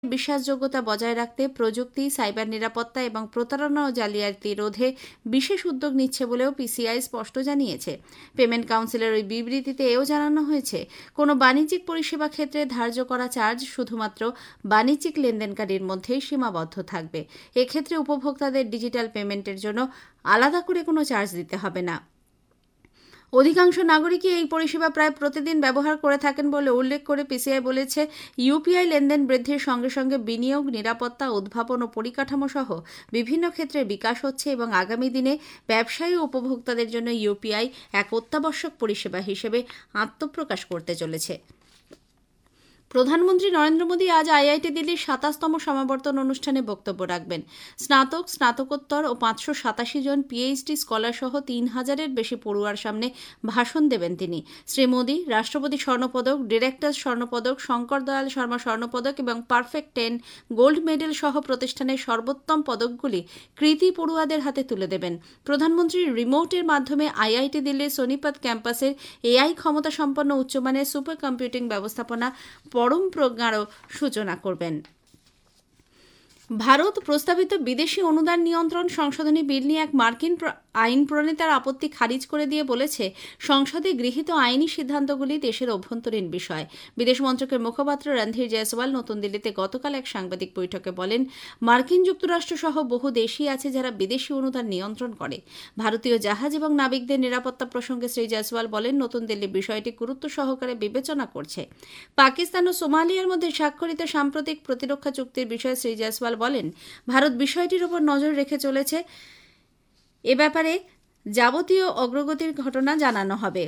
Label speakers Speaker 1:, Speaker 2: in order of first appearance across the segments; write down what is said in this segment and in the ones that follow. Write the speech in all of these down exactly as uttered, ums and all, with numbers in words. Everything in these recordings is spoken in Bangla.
Speaker 1: বিশ্বাসযোগ্যতা বজায় রাখতে প্রযুক্তি, সাইবার নিরাপত্তা এবং প্রতারণা ও জালিয়াতি রোধে বিশেষ উদ্যোগ নিচ্ছে বলেও পিসিআই স্পষ্ট জানিয়েছে। পেমেন্ট কাউন্সিলের ওই বিবৃতিতে এও জানানো হয়েছে, কোনো বাণিজ্যিক পরিষেবা ক্ষেত্রে ধার্য করা চার্জ শুধুমাত্র বাণিজ্যিক লেনদেনকারীর মধ্যেই সীমাবদ্ধ থাকবে। এক্ষেত্রে উপভোক্তাদের ডিজিটাল পেমেন্টের জন্য আলাদা করে কোনো চার্জ দিতে হবে না। অধিকাংশ নাগরিকই এই পরিষেবা প্রায় প্রতিদিন ব্যবহার করে থাকেন বলে উল্লেখ করে পিসিআই বলেছে, ইউপিআই লেনদেন বৃদ্ধির সঙ্গে সঙ্গে বিনিয়োগ, নিরাপত্তা, উদ্ভাবন ও পরিকাঠামো সহ বিভিন্ন ক্ষেত্রে বিকাশ হচ্ছে এবং আগামী দিনে ব্যবসায়ী ও উপভোক্তাদের জন্য ইউপিআই এক অত্যাবশ্যক পরিষেবা হিসেবে আত্মপ্রকাশ করতে চলেছে। প্রধানমন্ত্রী নরেন্দ্র মোদী আজ আইআইটি দিল্লির সাতাশতম সমাবর্তন অনুষ্ঠানে বক্তব্য রাখবেন। স্নাতক, স্নাতকোত্তর ও পাঁচশো সাতাশি জন পিএইচডি স্কলার সহ তিন হাজারের বেশি পড়ুয়ার সামনে ভাষণ দেবেন তিনি। শ্রী মোদী রাষ্ট্রপতি স্বর্ণপদক, ডিরেক্টর স্বর্ণপদক, শঙ্কর দয়াল শর্মা স্বর্ণপদক এবং পারফেক্ট টেন গোল্ড মেডেল সহ প্রতিষ্ঠানের সর্বোত্তম পদকগুলি কৃতী পড়ুয়াদের হাতে তুলে দেবেন। প্রধানমন্ত্রী রিমোটের মাধ্যমে আইআইটি দিল্লির সোনিপত ক্যাম্পাসের এআই ক্ষমতা সম্পন্ন উচ্চমানের সুপার কম্পিউটিং ব্যবস্থাপনা পরম প্রজ্ঞারও সূচনা করবেন। ভারত প্রস্তাবিত বিদেশি অনুদান নিয়ন্ত্রণ সংশোধনী বিল নিয়ে এক মার্কিন আইন প্রণেতার আপত্তি খারিজ করে দিয়ে বলেছে, সংসদে গৃহীত আইনি সিদ্ধান্তগুলি দেশের অভ্যন্তরীণ বিষয়। বিদেশ মন্ত্রকের মুখপাত্র রণধীর জয়সওয়াল নতুন দিল্লিতে গতকাল এক সাংবাদিক বৈঠকে বলেন, মার্কিন যুক্তরাষ্ট্র সহ বহু দেশই আছে যারা বিদেশি অনুদান নিয়ন্ত্রণ করে। ভারতীয় জাহাজ এবং নাবিকদের নিরাপত্তা প্রসঙ্গে শ্রী জয়সওয়াল বলেন, নতুন দিল্লি বিষয়টি গুরুত্ব সহকারে বিবেচনা করছে। পাকিস্তান ও সোমালিয়ার মধ্যে স্বাক্ষরিত সাম্প্রতিক প্রতিরক্ষা চুক্তির বিষয়ে শ্রী জয়সওয়াল বলেন, ভারত বিষয়টির উপর নজর রেখে চলেছে। এ ব্যাপারে যাবতীয় অগ্রগতির ঘটনা জানানো হবে।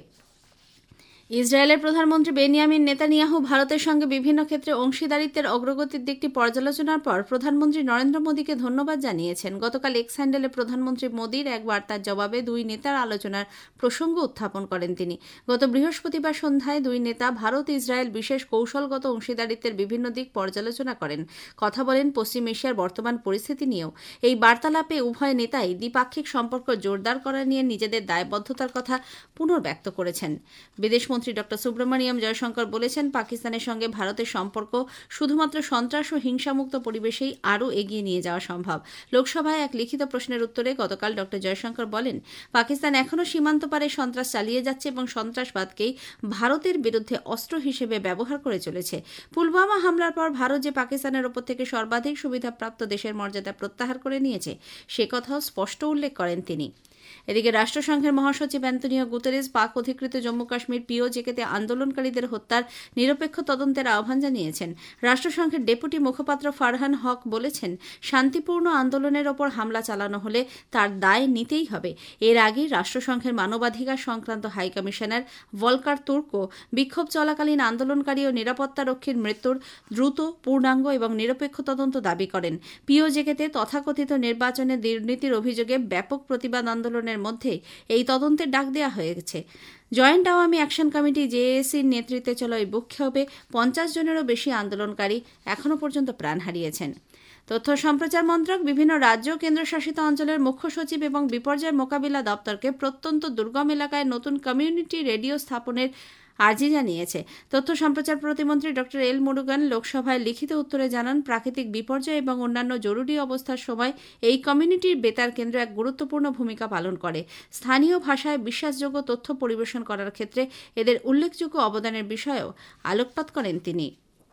Speaker 1: ইসরায়েলের প্রধানমন্ত্রী বেনিয়ামিন নেতানিয়াহু ভারতের সঙ্গে বিভিন্ন ক্ষেত্রে অংশীদারিত্বের অগ্রগতির দিকটি পর্যালোচনার পর প্রধানমন্ত্রী নরেন্দ্র মোদীকে ধন্যবাদ জানিয়েছেন। গতকাল এক্স হ্যান্ডেলে প্রধানমন্ত্রী মোদীর এক বার্তার জবাবে দুই নেতার আলোচনার প্রসঙ্গ উত্থাপন করেন তিনি। গত বৃহস্পতিবার সন্ধ্যায় দুই নেতা ভারত ইসরায়েল বিশেষ কৌশলগত অংশীদারিত্বের বিভিন্ন দিক পর্যালোচনা করেন, কথা বলেন পশ্চিম এশিয়ার বর্তমান পরিস্থিতি নিয়েও। এই বার্তালাপে উভয় নেতাই দ্বিপাক্ষিক সম্পর্ক জোরদার করা নিয়ে নিজেদের দায়বদ্ধতার কথা পুনর্ব্যক্ত করেছেন। বিদেশ মন্ত্রী ডক্টর সুব্রমণিয়াম জয়শঙ্কর বলেছেন, পাকিস্তানের সঙ্গে ভারতের সম্পর্ক শুধুমাত্র সন্ত্রাস ও হিংসামুক্ত পরিবেশেই আরও এগিয়ে নিয়ে যাওয়া সম্ভব। লোকসভায় এক লিখিত প্রশ্নের উত্তরে গতকাল ডক্টর জয়শঙ্কর বলেন, পাকিস্তান এখনও সীমান্ত পারে সন্ত্রাস চালিয়ে যাচ্ছে এবং সন্ত্রাসবাদকেই ভারতের বিরুদ্ধে অস্ত্র হিসেবে ব্যবহার করে চলেছে। পুলওয়ামা হামলার পর ভারত যে পাকিস্তানের ওপর থেকে সর্বাধিক সুবিধাপ্রাপ্ত দেশের মর্যাদা প্রত্যাহার করে নিয়েছে, সে কথাও স্পষ্ট উল্লেখ করেন তিনি। এদিকে রাষ্ট্রসংঘের মহাসচিব অ্যান্তোনিও গুতেরেস পাক অধিকৃত জম্মু কাশ্মীর পিওজেকেতে আন্দোলনকারীদের হত্যার নিরপেক্ষ তদন্তের আহ্বান জানিয়েছেন। রাষ্ট্রসংঘের ডেপুটি মুখপাত্র ফারহান হক বলেছেন, শান্তিপূর্ণ আন্দোলনের ওপর হামলা চালানো হলে তার দায় নিতেই হবে। এর আগে রাষ্ট্রসংঘের মানবাধিকার সংক্রান্ত হাইকমিশনার ভলকার তুর্কো বিক্ষোভ চলাকালীন আন্দোলনকারী ও নিরাপত্তারক্ষীর মৃত্যুর দ্রুত, পূর্ণাঙ্গ এবং নিরপেক্ষ তদন্ত দাবি করেন। পিওজেকেতে তথাকথিত নির্বাচনে দুর্নীতির অভিযোগে ব্যাপক প্রতিবাদ আন্দোলনের মধ্যে এই তদন্তের ডাক দেওয়া হয়েছে। জয়েন্ট আওয়ামী অ্যাকশন কমিটি জেএসির নেতৃত্বে চলা ওই বিক্ষোভে পঞ্চাশ জনেরও বেশি আন্দোলনকারী এখনও পর্যন্ত প্রাণ হারিয়েছেন। তথ্য সম্প্রচার মন্ত্রক বিভিন্ন রাজ্য ও কেন্দ্রশাসিত অঞ্চলের মুখ্য সচিব এবং বিপর্যয় মোকাবিলা দপ্তরকে প্রত্যন্ত দুর্গম এলাকায় নতুন কমিউনিটি রেডিও স্থাপনের আর্জি জানিয়েছে। তথ্য সম্প্রচার প্রতিমন্ত্রী ডক্টর এল মুরুগান লোকসভায় লিখিত উত্তরে জানান, প্রাকৃতিক বিপর্যয় এবং অন্যান্য জরুরি অবস্থার সময় এই কমিউনিটির বেতার কেন্দ্র এক গুরুত্বপূর্ণ ভূমিকা পালন করে। স্থানীয় ভাষায় বিশ্বাসযোগ্য তথ্য পরিবেশন করার ক্ষেত্রে এদের উল্লেখযোগ্য অবদানের বিষয়েও আলোকপাত করেন তিনি।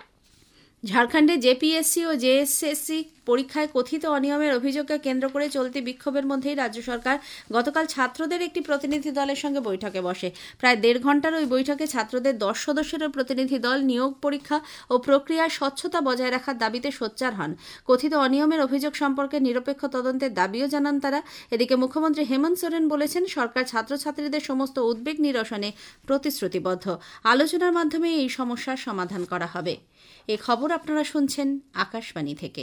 Speaker 1: ঝাড়খণ্ডে জেপিএসসি ও জেএসএসসি পরীক্ষায় কথিত অনিয়মের অভিযোগকে কেন্দ্র করে চলতি বিক্ষোভের মধ্যেই রাজ্য সরকার গতকাল ছাত্রদের একটি প্রতিনিধি দলের সঙ্গে বৈঠকে বসে। প্রায় দেড় ঘণ্টার ওই বৈঠকে ছাত্রদের দশ সদস্যের প্রতিনিধি দল নিয়োগ পরীক্ষা ও প্রক্রিয়ার স্বচ্ছতা বজায় রাখার দাবিতে সোচ্চার হন। কথিত অনিয়মের অভিযোগ সম্পর্কে নিরপেক্ষ তদন্তের দাবিও জানান তারা। এদিকে মুখ্যমন্ত্রী হেমন্ত সোরেন বলেছেন, সরকার ছাত্রছাত্রীদের সমস্ত উদ্বেগ নিরসনে প্রতিশ্রুতিবদ্ধ। আলোচনার মাধ্যমে এই সমস্যার সমাধান করা হবে। এই খবর আপনারা শুনছেন আকাশবাণী থেকে।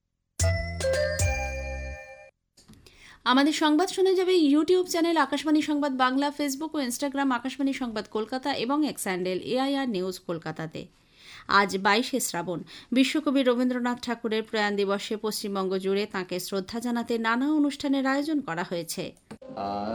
Speaker 1: আমাদের সংবাদ শোনা যাবে ইউটিউব চ্যানেল আকাশবাণী সংবাদ বাংলা, ফেসবুক ও ইনস্টাগ্রাম আকাশবাণী সংবাদ কলকাতা এবং এক্স হ্যান্ডেল এআইআর নিউজ কলকাতাতে। আজ বাইশে শ্রাবণ, বিশ্বকবি রবীন্দ্রনাথ ঠাকুরের প্রয়াণ দিবসে পশ্চিমবঙ্গ জুড়ে তাঁকে শ্রদ্ধা জানাতে নানা অনুষ্ঠানের আয়োজন করা হয়েছে।